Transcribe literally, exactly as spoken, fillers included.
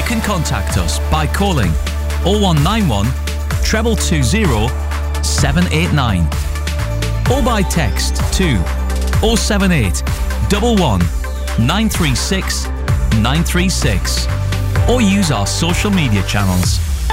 can contact us by calling oh one nine one, two two two, seven eight nine or by text to oh seven eight, one one, nine three six, nine three six or use our social media channels.